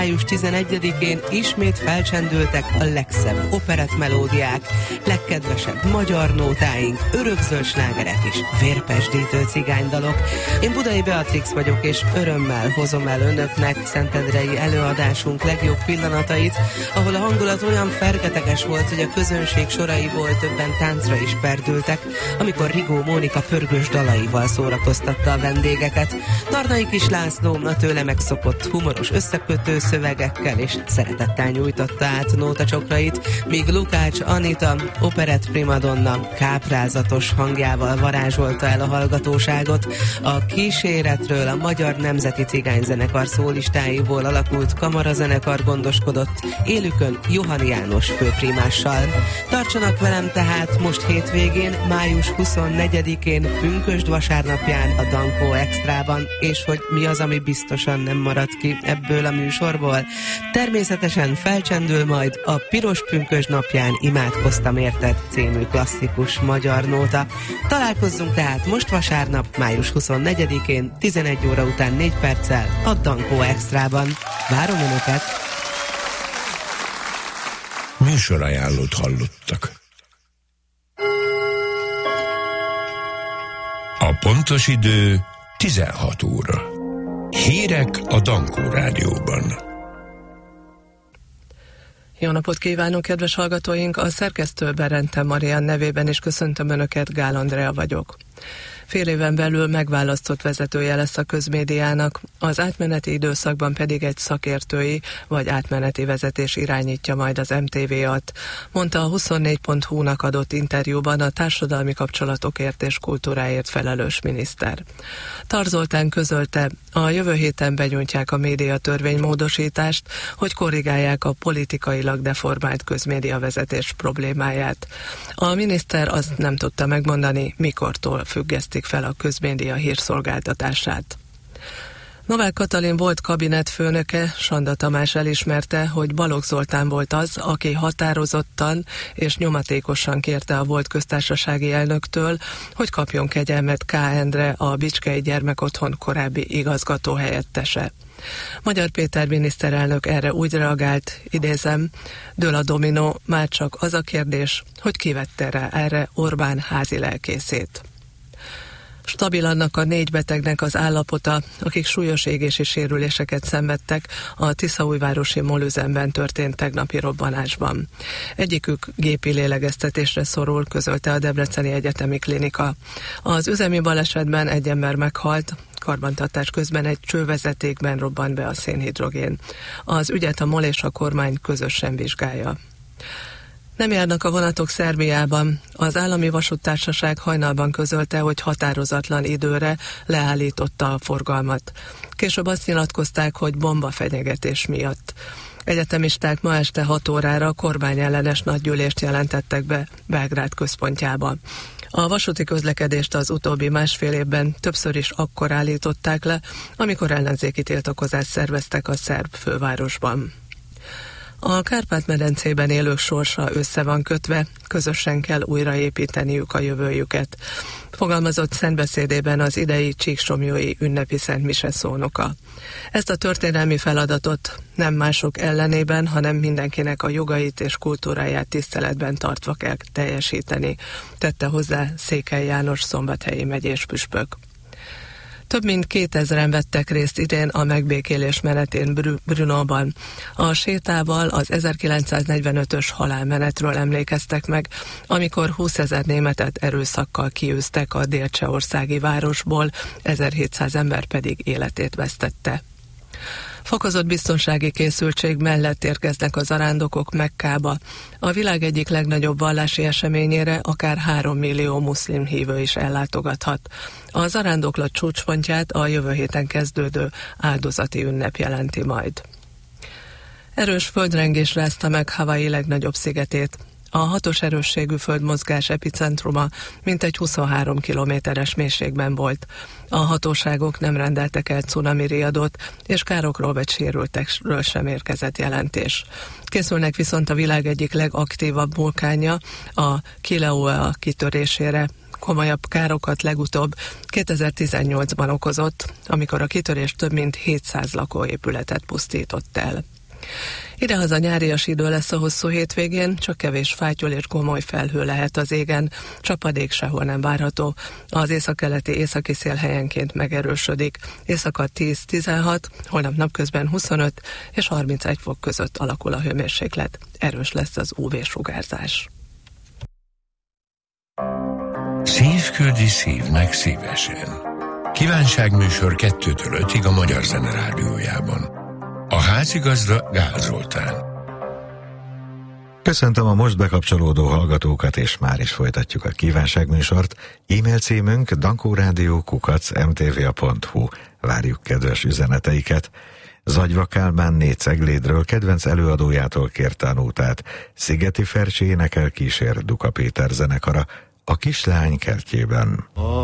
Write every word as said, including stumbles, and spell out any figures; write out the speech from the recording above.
május tizenegyedikén ismét felcsendültek a legszebb operett melódiák, legkedvesebb magyar nótáink, örökzöld slágerek és vérpesdítő cigánydalok. Én Budai Beatrix vagyok, és örömmel hozom el önöknek szentendrei előadásunk legjobb pillanatait, ahol a hangulat olyan fergeteges volt, hogy a közönség soraiból többen táncra is perdültek, amikor Rigó Mónika pörgős dalaival szórakoztatta a vendégeket. Tarnai Kis László a tőle megszokott humoros összekötő szövegekkel és szeretettel nyújtotta át nótacsokrait, míg Lukács Anita operett primadonna káprázatos hangjával varázsolta el a hallgatóságot. A kíséretről a Magyar Nemzeti Cigányzenekar szólistáiból alakult kamarazenekar gondoskodott, élükön Johann János főprimással. Tartsanak velem tehát most hétvégén, május huszonnegyedikén, pünkösd vasárnapján a Dankó Extrában, és hogy mi az, ami biztosan nem marad ki ebből a műsorból. Természetesen felcsendül majd a Piros pünkösd napján Imádkoztam érted című klasszikus magyar nóta. Találkozzunk tehát most vasárnap, május huszonnegyedikén, tizenegy óra után négy perccel a Dankó Extrában. Várom önöket! Műsorajánlót hallottak. A pontos idő tizenhat óra. Hírek a Dankó Rádióban. Jó napot kívánok, kedves hallgatóink! A szerkesztő Berente Marian nevében is köszöntöm Önöket, Gál Andrea vagyok. Fél éven belül megválasztott vezetője lesz a közmédiának, az átmeneti időszakban pedig egy szakértői vagy átmeneti vezetés irányítja majd az em té vé-at, mondta a huszonnégy pont hu-nak adott interjúban a társadalmi kapcsolatokért és kultúráért felelős miniszter. Tar Zoltán közölte, a jövő héten benyújtják a médiatörvény módosítást, hogy korrigálják a politikailag deformált közmédiavezetés problémáját. A miniszter azt nem tudta megmondani, mikortól függesztik fel a közmédia hírszolgáltatását. Novák Katalin volt kabinetfőnöke, Sanda Tamás elismerte, hogy Balogh Zoltán volt az, aki határozottan és nyomatékosan kérte a volt köztársasági elnöktől, hogy kapjon kegyelmet K. Endre, a Bicskei Gyermekotthon korábbi igazgatóhelyettese. Magyar Péter miniszterelnök erre úgy reagált, idézem, dől a dominó, már csak az a kérdés, hogy kivette rá erre Orbán házi lelkészét. Stabil annak a négy betegnek az állapota, akik súlyos égési sérüléseket szenvedtek a tiszaújvárosi molüzemben történt tegnapi robbanásban. Egyikük gépi lélegeztetésre szorul, közölte a Debreceni Egyetemi Klinika. Az üzemi balesetben egy ember meghalt, karbantartás közben egy csővezetékben robbant be a szénhidrogén. Az ügyet a MOL és a kormány közösen vizsgálja. Nem járnak a vonatok Szerbiában. Az állami vasúttársaság hajnalban közölte, hogy határozatlan időre leállította a forgalmat. Később azt nyilatkozták, hogy bombafenyegetés miatt. Egyetemisták ma este hat órára kormányellenes nagygyűlést jelentettek be Belgrád központjába. A vasúti közlekedést az utóbbi másfél évben többször is akkor állították le, amikor ellenzéki tiltakozást szerveztek a szerb fővárosban. A Kárpát-medencében élők sorsa össze van kötve, közösen kell újraépíteniük a jövőjüket. Fogalmazott szentbeszédében az idei csíksomlyói ünnepi szentmise szónoka. Ezt a történelmi feladatot nem mások ellenében, hanem mindenkinek a jogait és kultúráját tiszteletben tartva kell teljesíteni, tette hozzá Székely János szombathelyi megyés püspök. Több mint kétezren vettek részt idén a megbékélés menetén Br- Brunóban. A sétával az ezerkilencszáznegyvenötös halálmenetről emlékeztek meg, amikor húszezer németet erőszakkal kiűztek a délcsehországi városból, ezerhétszáz ember pedig életét vesztette. Fokozott biztonsági készültség mellett érkeznek a zarándokok Mekkába. A világ egyik legnagyobb vallási eseményére akár három millió muszlim hívő is ellátogathat. A zarándoklat csúcspontját a jövő héten kezdődő áldozati ünnep jelenti majd. Erős földrengés rázta meg Hawaii legnagyobb szigetét. A hatos erősségű földmozgás epicentruma mintegy huszonhárom kilométeres mélységben volt. A hatóságok nem rendeltek el cunami riadót, és károkról vagy sérültekről sem érkezett jelentés. Készülnek viszont a világ egyik legaktívabb vulkánja, a Kilauea kitörésére. legkomolyabb károkat legutóbb kétezer-tizennyolcban okozott, amikor a kitörés több mint hétszáz lakóépületet pusztított el. Idehaza nyárias idő lesz a hosszú hétvégén, csak kevés fátyol és gomoly felhő lehet az égen, csapadék sehol nem várható. Az északkeleti északi szél helyenként megerősödik. Éjszaka tíz-tizenhat, holnap napközben huszonöt és harmincegy fok között alakul a hőmérséklet. Erős lesz az ú vé-sugárzás. Szív küldi szívnek szívesen. Kívánságműsor kettőtől ötig a Magyar Zene Rádiójában. A házigazda Gál Zoltán. Köszöntöm a most bekapcsolódó hallgatókat, és már is folytatjuk a kívánságműsort. E-mail címünk dankórádió kukac em té vé á pont hu. Várjuk kedves üzeneteiket. Zagyva Kálmán négy Ceglédről kedvenc előadójától kérte a nótát. Szigeti Fercsi énekel kísér Duka Péter zenekara a Kislány kertjében.